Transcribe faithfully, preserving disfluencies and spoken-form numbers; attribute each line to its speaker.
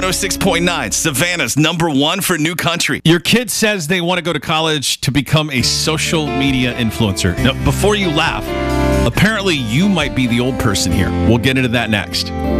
Speaker 1: oh six point nine, Savannah's number one for new country.
Speaker 2: Your kid says they want to go to college to become a social media influencer. Now, before you laugh, apparently you might be the old person here. We'll get into that next.